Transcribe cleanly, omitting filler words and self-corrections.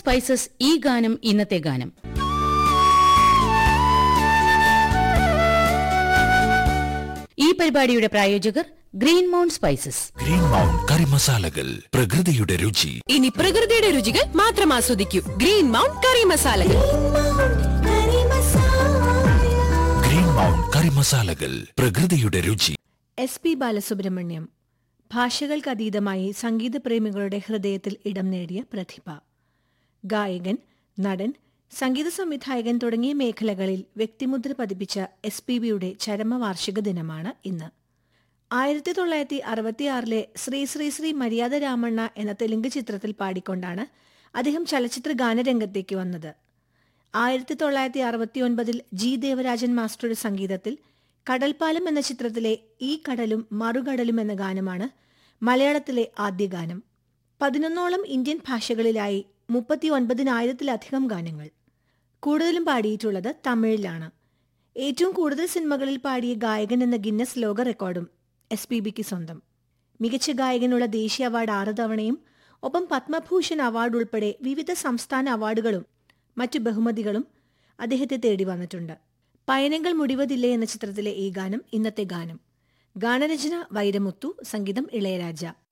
Spices ഈ ഗാനം ഇന്നത്തെ ഗാനം. ഈ പരിപാടിയുടെ പ്രായോജകർ green mount spices. Green mount കറി മസാലകൾ, പ്രകൃതിയുടെ രുചി. ഇനി പ്രകൃതിയുടെ രുചികൾ മാത്രം ആസ്വദിക്കൂ. ഗ്രീൻ മൗണ്ട് കറി മസാലകൾ. ഗ്രീൻ മൗണ്ട് കറി മസാലകൾ, പ്രകൃതിയുടെ രുചി. SP ബാലസുബ്രഹ്മണ്യം ഭാഷകൾക്കതീതമായി സംഗീതപ്രേമികളുടെ ഹൃദയത്തിൽ ഇടം നേടിയ പ്രതിഭ. ഗായകൻ, നടൻ, സംഗീത സംവിധായകൻ തുടങ്ങിയ മേഖലകളിൽ വ്യക്തിമുദ്ര പതിപ്പിച്ച SPBയുടെ ചരമവാർഷിക ദിനമാണ് ഇന്ന്. 1966 ശ്രീ ശ്രീ ശ്രീ മര്യാദ രാമണ്ണ എന്ന തെലുങ്ക് ചിത്രത്തിൽ പാടിക്കൊണ്ടാണ് അദ്ദേഹം ചലച്ചിത്ര ഗാനരംഗത്തേക്ക് വന്നത്. 1969 G. ദേവരാജൻ മാസ്റ്ററുടെ സംഗീതത്തിൽ കടൽപ്പാലം എന്ന ചിത്രത്തിലെ ഈ കടലും മറുകടലും എന്ന ഗാനമാണ് മലയാളത്തിലെ ആദ്യ ഗാനം. 11ഓളം ഇന്ത്യൻ ഭാഷകളിലായി 39,000-ലധികം ഗാനങ്ങൾ. കൂടുതലും പാടിയിട്ടുള്ളത് തമിഴിലാണ്. ഏറ്റവും കൂടുതൽ സിനിമകളിൽ പാടിയ ഗായകൻ എന്ന ഗിന്നസ് ലോക റെക്കോർഡും SPBക്ക് സ്വന്തം. മികച്ച ഗായകനുള്ള ദേശീയ അവാർഡ് 6 തവണയും ഒപ്പം പത്മഭൂഷൺ അവാർഡ് ഉൾപ്പെടെ വിവിധ സംസ്ഥാന അവാർഡുകളും മറ്റു ബഹുമതികളും അദ്ദേഹത്തെ തേടി വന്നിട്ടുണ്ട്. പയനങ്ങൾ മുടിവതില്ലേ എന്ന ചിത്രത്തിലെ ഈ ഗാനം ഇന്നത്തെ ഗാനം. ഗാനരചന വൈരമുത്തു, സംഗീതം ഇളയരാജ.